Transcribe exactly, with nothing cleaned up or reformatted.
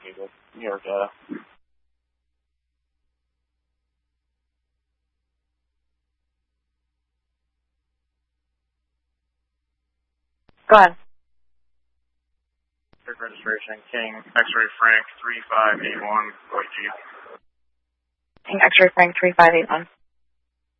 me with New York data. Go ahead. Registration, King, X-Ray Frank, three five eight one, White Jeep. King, X-Ray Frank, three five eight one.